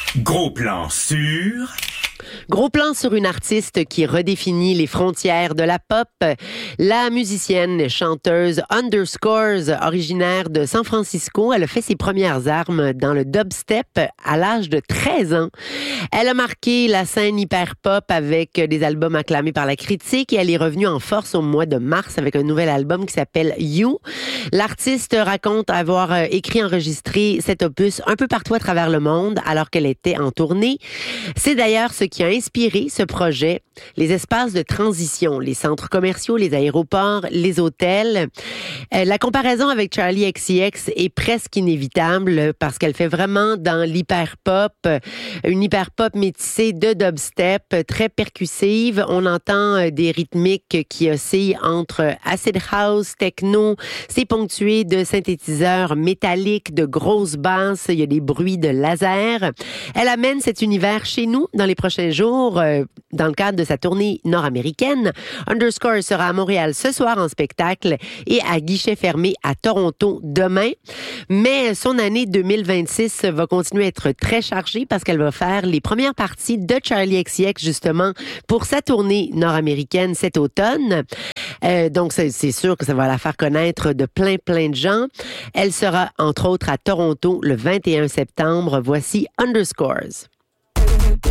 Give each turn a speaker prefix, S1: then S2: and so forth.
S1: Gros plan sur...
S2: Gros plan sur une artiste qui redéfinit les frontières de la pop. La musicienne et chanteuse Underscores, originaire de San Francisco, elle a fait ses premières armes dans le dubstep à l'âge de 13 ans. Elle a marqué la scène hyper-pop avec des albums acclamés par la critique et elle est revenue en force au mois de mars avec un nouvel album qui s'appelle You. L'artiste raconte avoir écrit et enregistré cet opus un peu partout à travers le monde alors qu'elle était en tournée. C'est d'ailleurs ce qui a inspiré ce projet, les espaces de transition, les centres commerciaux, les aéroports, les hôtels. La comparaison avec Charli XCX est presque inévitable parce qu'elle fait vraiment dans l'hyper-pop, une hyper-pop métissée de dubstep, très percussive. On entend des rythmiques qui oscillent entre acid house, techno. C'est ponctué de synthétiseurs métalliques, de grosses basses. Il y a des bruits de laser. Elle amène cet univers chez nous dans les prochains jours, dans le cadre de sa tournée nord-américaine. Underscore sera à Montréal ce soir en spectacle et à guichet fermé à Toronto demain. Mais son année 2026 va continuer à être très chargée parce qu'elle va faire les premières parties de Charli XCX justement pour sa tournée nord-américaine cet automne. Donc, c'est sûr que ça va la faire connaître de plein de gens. Elle sera, entre autres, à Toronto le 21 septembre. Voici Underscores.